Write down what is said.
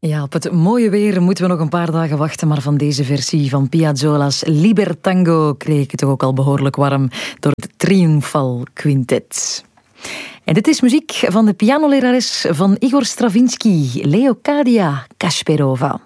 Ja, op het mooie weer moeten we nog een paar dagen wachten, maar van deze versie van Piazzolla's Libertango kreeg ik het toch ook al behoorlijk warm door het Triumphal Quintet. En dit is muziek van de pianolerares van Igor Stravinsky, Leocadia Kasparova.